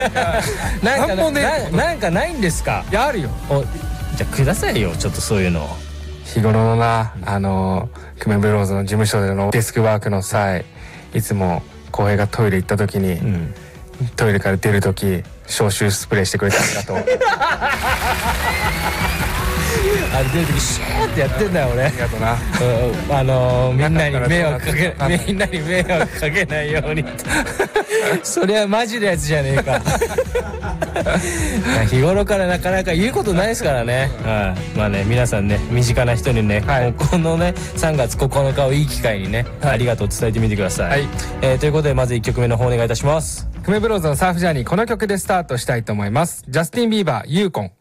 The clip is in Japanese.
なんかないんですか？ いや、あるよ。 じゃあくださいよ、ちょっとそういうの。 日頃のな、クメブローズの事務所でのデスクワークの際、いつも浩平がトイレ行った時に、トイレから出る時消臭スプレーしてくれてありがとう。 出る時シューってやってんだよ俺。 ありがとうな。 みんなに迷惑かけないように。それはマジなやつじゃねえか。日頃からなかなか言うことないですからね。まあね、皆さんね、身近な人にね、このね3月9日をいい機会にね、ありがとう伝えてみてください。ということでまず1曲目の方お願いいたします。 クメブローズのサーフジャーニー、この曲でスタートしたいと思います。ジャスティン・ビーバー、ユーコン。